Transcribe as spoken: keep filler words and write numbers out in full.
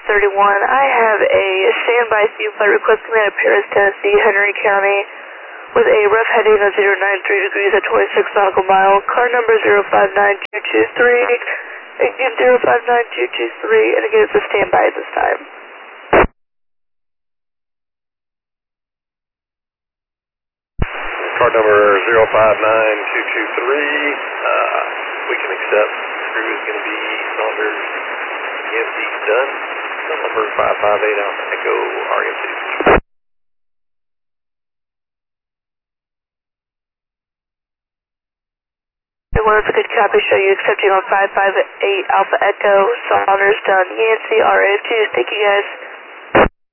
thirty-one. I have a standby fuel flight request coming out of Paris, Tennessee, Henry County, with a rough heading of zero nine three degrees at twenty-six nautical mile. Car number zero five nine two two three. Again, zero five nine two two three, and again, it's a standby at this time. Car number zero five nine two two three, uh, we can accept. Crew is going to be Saunders, E M C done. Number five five eight Alpha Echo R M C. Well, it's a good copy. Show you accepting on five five eight Alpha Echo, Saunders done, E N C R A two. Thank you guys.